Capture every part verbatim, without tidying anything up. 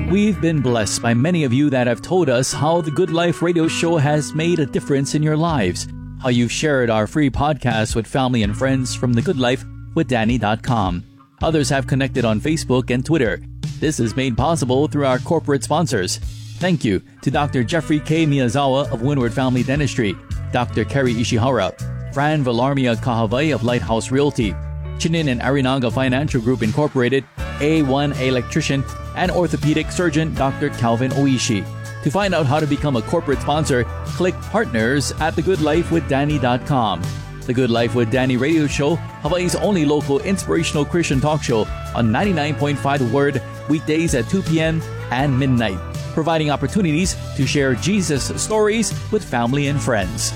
We've been blessed by many of you that have told us how the Good Life radio show has made a difference in your lives, how you've shared our free podcast with family and friends from the good life with danny dot com. Others have connected on Facebook and Twitter. This is made possible through our corporate sponsors. Thank you to Doctor Jeffrey K. Miyazawa of Windward Family Dentistry, Doctor Kerry Ishihara, Fran Villarmia Kahavai of Lighthouse Realty, Chinin and Arinaga Financial Group Incorporated, A one Electrician, and orthopedic surgeon Doctor Calvin Oishi. To find out how to become a corporate sponsor, click Partners at the good life with danny dot com. The Good Life with Danny radio show, Hawaii's only local inspirational Christian talk show on ninety-nine point five The Word, weekdays at two p.m. and midnight, providing opportunities to share Jesus stories with family and friends.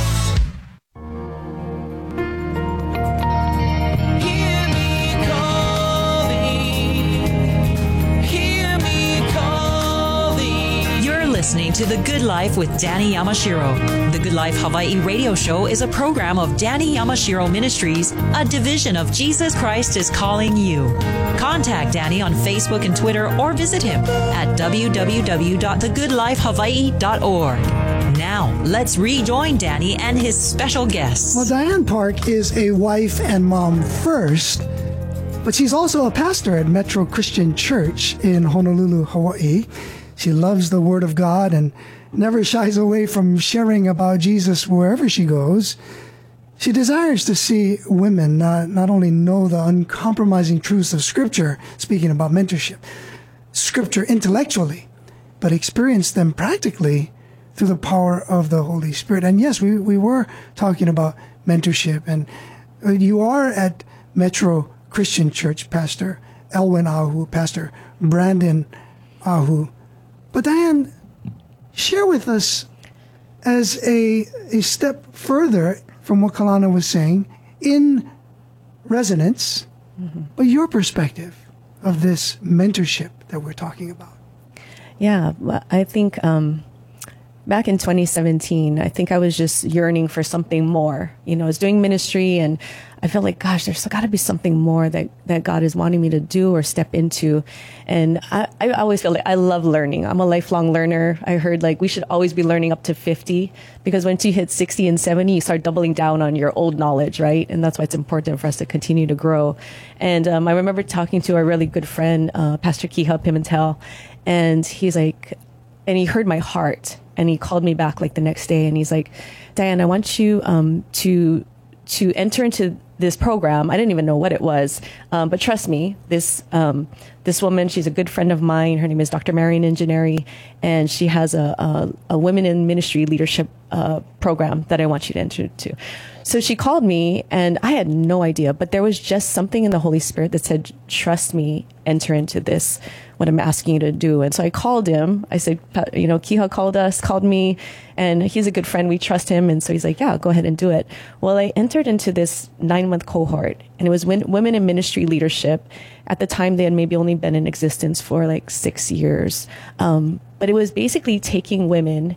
Listening to The Good Life with Danny Yamashiro. The Good Life Hawaii radio show is a program of Danny Yamashiro Ministries, a division of Jesus Christ is Calling You. Contact Danny on Facebook and Twitter or visit him at w w w dot the good life hawaii dot org. Now, let's rejoin Danny and his special guests. Well, Diane Park is a wife and mom first, but she's also a pastor at Metro Christian Church in Honolulu, Hawaii. She loves the Word of God and never shies away from sharing about Jesus wherever she goes. She desires to see women not, not only know the uncompromising truths of Scripture, speaking about mentorship, Scripture intellectually, but experience them practically through the power of the Holy Spirit. And yes, we, we were talking about mentorship. And you are at Metro Christian Church, Pastor Elwin Ahu, Pastor Brandon Ahu. But Diane, share with us as a, a step further from what Kalana was saying, in resonance, mm-hmm. but your perspective of this mentorship that we're talking about. Yeah, I think um, back in twenty seventeen, I think I was just yearning for something more. You know, I was doing ministry and I felt like, gosh, there's got to be something more that, that God is wanting me to do or step into. And I, I always feel like I love learning. I'm a lifelong learner. I heard like we should always be learning up to fifty, because once you hit sixty and seventy, you start doubling down on your old knowledge, right? And that's why it's important for us to continue to grow. And um, I remember talking to a really good friend, uh, Pastor Kiha Pimentel, and he's like, and he heard my heart, and he called me back like the next day, and he's like, Diane, I want you um, to to enter into this program. I didn't even know what it was, um, but trust me, this um, this woman, she's a good friend of mine. Her name is Doctor Marian Engineering, and she has a, a, a women in ministry leadership uh, program that I want you to enter into. So she called me, and I had no idea, but there was just something in the Holy Spirit that said, trust me, enter into this, what I'm asking you to do. And so I called him. I said, you know, Kiha called us, called me, and he's a good friend. We trust him. And so he's like, yeah, go ahead and do it. Well, I entered into this nine-month cohort, and it was women in ministry leadership. At the time, they had maybe only been in existence for like six years. Um, but it was basically taking women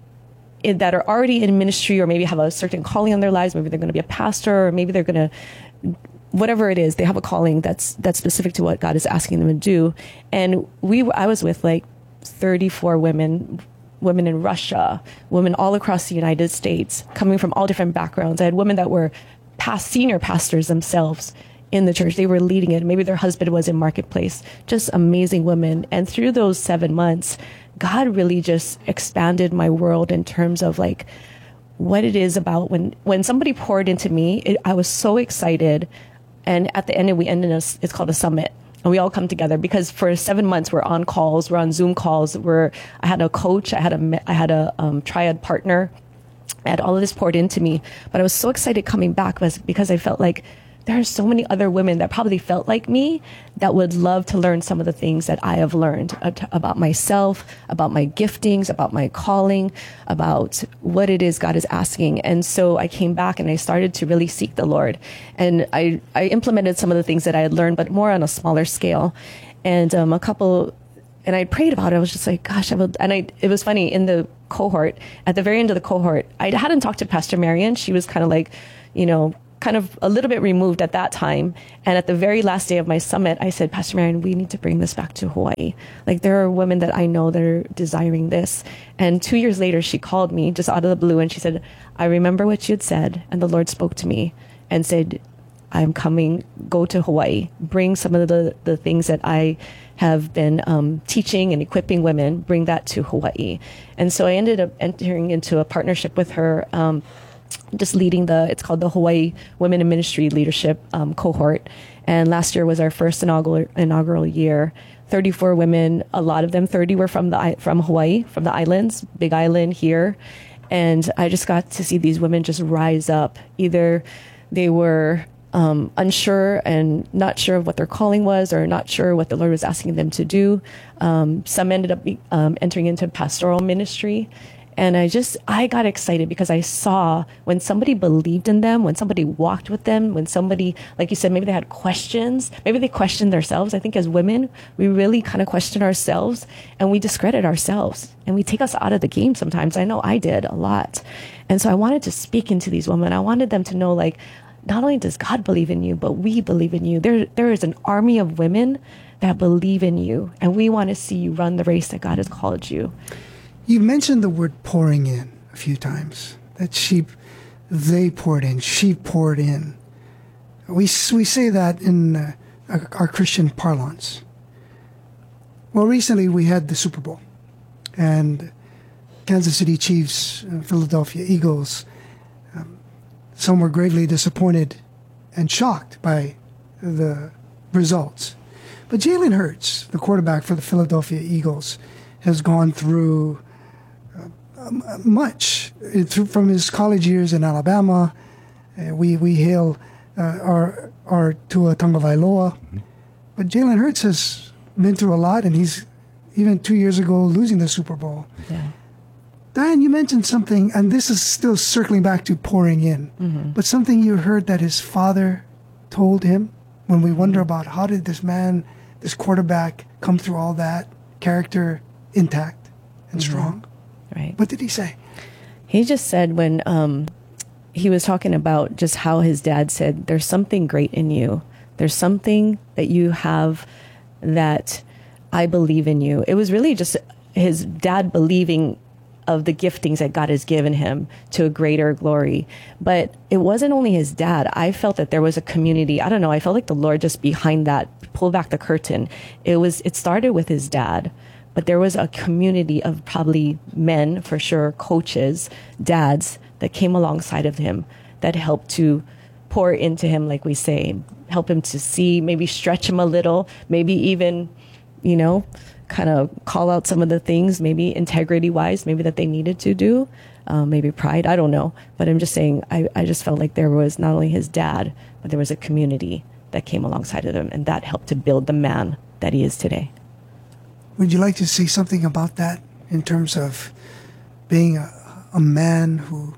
that are already in ministry, or maybe have a certain calling on their lives. Maybe they're going to be a pastor, or maybe they're going to, whatever it is, they have a calling that's that's specific to what God is asking them to do. And we, I was with like thirty-four women, women in Russia, women all across the United States, coming from all different backgrounds. I had women that were past senior pastors themselves in the church. They were leading it. Maybe their husband was in marketplace. Just amazing women. And through those seven months, God really just expanded my world in terms of like what it is about when, when somebody poured into me. It, I was so excited. And at the end, we ended in a, it's called a summit. And we all come together because for seven months we're on calls, we're on Zoom calls. We're, I had a coach, I had a, I had a um, triad partner. I had all of this poured into me. But I was so excited coming back was because I felt like there are so many other women that probably felt like me that would love to learn some of the things that I have learned about myself, about my giftings, about my calling, about what it is God is asking. And so I came back and I started to really seek the Lord. And I, I implemented some of the things that I had learned, but more on a smaller scale. And um, a couple, and I prayed about it. I was just like, gosh, I will. And I, it was funny in the cohort, at the very end of the cohort, I hadn't talked to Pastor Marian. She was kind of like, you know, kind of a little bit removed at that time. And at the very last day of my summit, I said, Pastor Marion, we need to bring this back to Hawaii. Like, there are women that I know that are desiring this. And two years later, she called me just out of the blue and she said, I remember what you had said. And the Lord spoke to me and said, I'm coming, go to Hawaii, bring some of the, the things that I have been um, teaching and equipping women, bring that to Hawaii. And so I ended up entering into a partnership with her, um, just leading the, it's called the Hawaii Women in Ministry Leadership um, Cohort. And last year was our first inaugural, inaugural year. thirty-four women, a lot of them, thirty were from the from Hawaii, from the islands, Big Island here. And I just got to see these women just rise up. Either they were um, unsure and not sure of what their calling was, or not sure what the Lord was asking them to do. Um, some ended up be, um, entering into pastoral ministry. And I just, I got excited because I saw when somebody believed in them, when somebody walked with them, when somebody, like you said, maybe they had questions, maybe they questioned themselves. I think as women, we really kind of question ourselves and we discredit ourselves and we take us out of the game sometimes. I know I did a lot. And so I wanted to speak into these women. I wanted them to know, like, not only does God believe in you, but we believe in you. There, there is an army of women that believe in you, and we want to see you run the race that God has called you. You mentioned the word pouring in a few times, that sheep, they poured in, she poured in. We we say that in uh, our, our Christian parlance. Well, recently we had the Super Bowl, and Kansas City Chiefs, uh, Philadelphia Eagles, um, some were gravely disappointed and shocked by the results. But Jalen Hurts, the quarterback for the Philadelphia Eagles, has gone through much from his college years in Alabama. Uh, we we hail uh, our our Tua Tagovailoa, mm-hmm. but Jalen Hurts has been through a lot, and he's even two years ago losing the Super Bowl. Yeah. Diane, you mentioned something, and this is still circling back to pouring in, mm-hmm. but something you heard that his father told him. When we wonder about how did this man, this quarterback, come through all that, character intact and mm-hmm. strong. Right. What did he say? He just said when um, he was talking about just how his dad said, there's something great in you. There's something that you have that I believe in you. It was really just his dad believing of the giftings that God has given him to a greater glory. But it wasn't only his dad. I felt that there was a community. I don't know. I felt like the Lord just behind that pulled back the curtain. It was, it started with his dad. But there was a community of probably men, for sure, coaches, dads, that came alongside of him that helped to pour into him, like we say, help him to see, maybe stretch him a little, maybe even, you know, kind of call out some of the things, maybe integrity-wise, maybe that they needed to do, um, maybe pride, I don't know. But I'm just saying, I, I just felt like there was not only his dad, but there was a community that came alongside of him, and that helped to build the man that he is today. Would you like to say something about that in terms of being a, a man who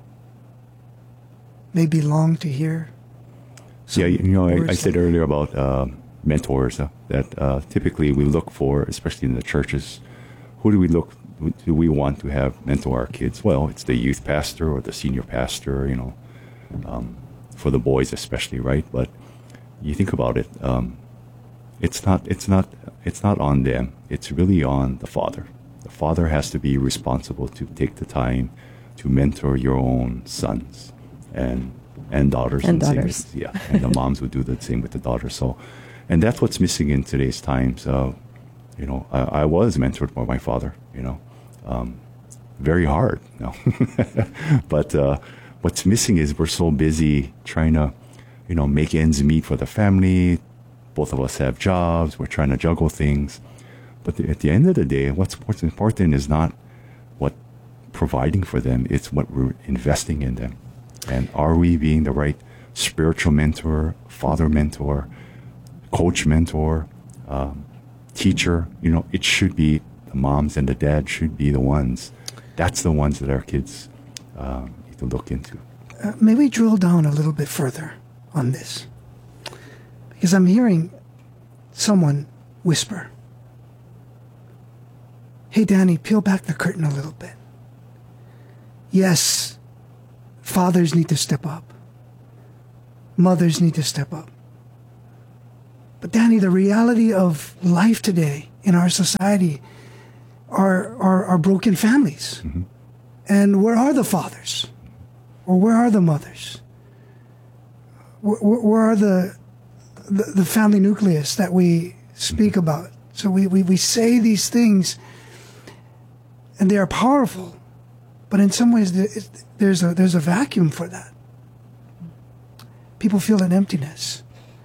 may belong to hear? Yeah, you know, I, I said earlier about uh, mentors uh, that uh, typically we look for, especially in the churches. Who do we look? Who do we want to have mentor our kids? Well, it's the youth pastor or the senior pastor, you know, um, for the boys especially, right? But you think about it. Um, It's not, it's not, it's not on them. It's really on the father. The father has to be responsible to take the time to mentor your own sons and, and daughters. And, and daughters. With, yeah. And the moms would do the same with the daughters. So, and that's what's missing in today's times. Uh, you know, I, I was mentored by my father, you know, um, very hard. No. But, uh, what's missing is we're so busy trying to, you know, make ends meet for the family. Both of us have jobs. We're trying to juggle things. But the, at the end of the day, what's, what's important is not what providing for them. It's what we're investing in them. And are we being the right spiritual mentor, father mentor, coach mentor, um, teacher? You know, it should be the moms and the dads should be the ones. That's the ones that our kids um, need to look into. Uh, may we drill down a little bit further on this? Because I'm hearing someone whisper, hey, Danny, peel back the curtain a little bit. Yes, fathers need to step up. mothers need to step up. But Danny, the reality of life today in our society are, are, are broken families. Mm-hmm. And where are the fathers? Or where are the mothers? Where, where are the, the the family nucleus that we speak mm-hmm. about? So we, we, we say these things, and they are powerful, but in some ways there's a there's a vacuum for that. People feel an emptiness.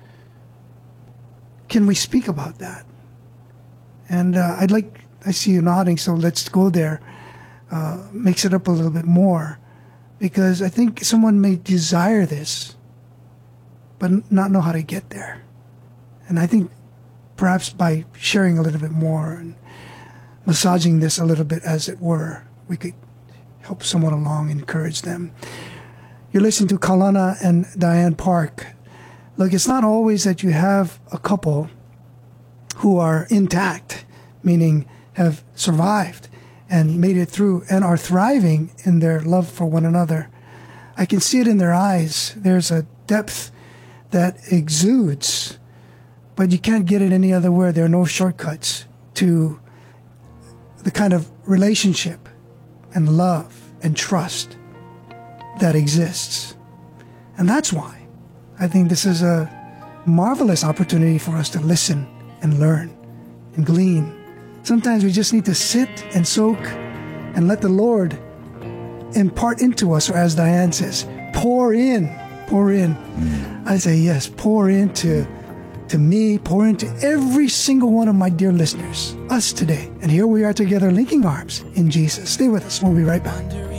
Can we speak about that? And uh, I'd like, I see you nodding, so let's go there. Uh, mix it up a little bit more, because I think someone may desire this, but not know how to get there. And I think perhaps by sharing a little bit more and massaging this a little bit, as it were, we could help someone along, encourage them. You're listening to Kalana and Diane Park. Look, it's not always that you have a couple who are intact, meaning have survived and made it through and are thriving in their love for one another. I can see it in their eyes. There's a depth that exudes, but you can't get it any other way. There are no shortcuts to the kind of relationship and love and trust that exists. And that's why I think this is a marvelous opportunity for us to listen and learn and glean. Sometimes we just need to sit and soak and let the Lord impart into us, or as Diane says, pour in, pour in. I say, yes, pour into to me, pour into every single one of my dear listeners, us today. And here we are together, linking arms in Jesus. Stay with us. We'll be right back.